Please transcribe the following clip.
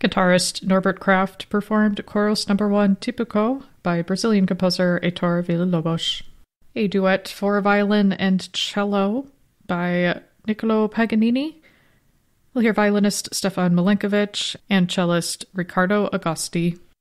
Guitarist Norbert Kraft performed Chorus No. 1 Tipico by Brazilian composer Heitor Villa-Lobos. A duet for violin and cello by Niccolo Paganini. We'll hear violinist Stefan Milenkovic and cellist Riccardo Agosti.